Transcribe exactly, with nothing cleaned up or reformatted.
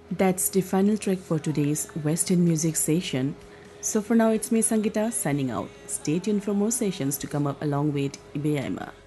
That's the final track for today's Western music session. So for now, it's me, Sangita, signing out. Stay tuned for more sessions to come up along with Ibeyaima.